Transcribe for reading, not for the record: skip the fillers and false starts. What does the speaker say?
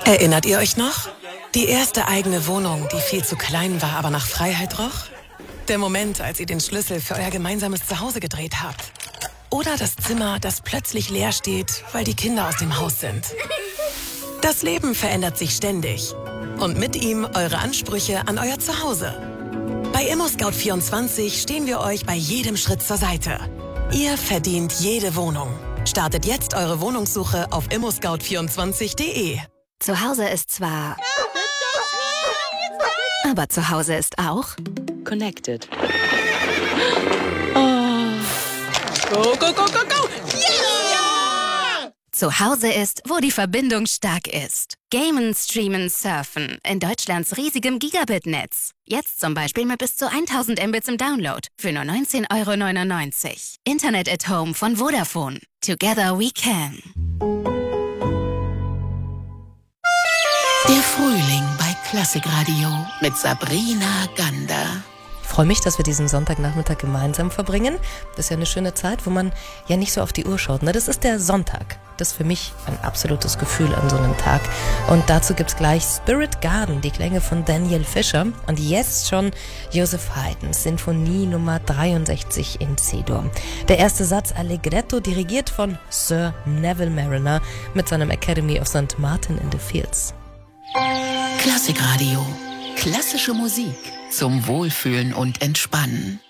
Erinnert ihr euch noch? Die erste eigene Wohnung, die viel zu klein war, aber nach Freiheit roch? Der Moment, als ihr den Schlüssel für euer gemeinsames Zuhause gedreht habt. Oder das Zimmer, das plötzlich leer steht, weil die Kinder aus dem Haus sind. Das Leben verändert sich ständig. Und mit ihm eure Ansprüche an euer Zuhause. Bei ImmoScout24 stehen wir euch bei jedem Schritt zur Seite. Ihr verdient jede Wohnung. Startet jetzt eure Wohnungssuche auf immoscout24.de. Zu Hause ist zwar... Aber zu Hause ist auch... Connected. Go, go, go, go, go! Yeah! Zu Hause ist, wo die Verbindung stark ist. Gamen, streamen, surfen. In Deutschlands riesigem Gigabit-Netz. Jetzt zum Beispiel mit bis zu 1000 Mbits im Download. Für nur 19,99 €. Internet at Home von Vodafone. Together we can. Der Frühling bei Klassikradio mit Sabrina Gander. Ich freue mich, dass wir diesen Sonntagnachmittag gemeinsam verbringen. Das ist ja eine schöne Zeit, wo man ja nicht so auf die Uhr schaut. Ne? Das ist der Sonntag. Das ist für mich ein absolutes Gefühl an so einem Tag. Und dazu gibt's gleich Spirit Garden, die Klänge von Daniel Fischer. Und jetzt schon Joseph Haydn, Sinfonie Nummer 63 in C-Dur. Der erste Satz Allegretto, dirigiert von Sir Neville Mariner mit seinem Academy of St. Martin in the Fields. Klassikradio. Klassische Musik zum Wohlfühlen und Entspannen.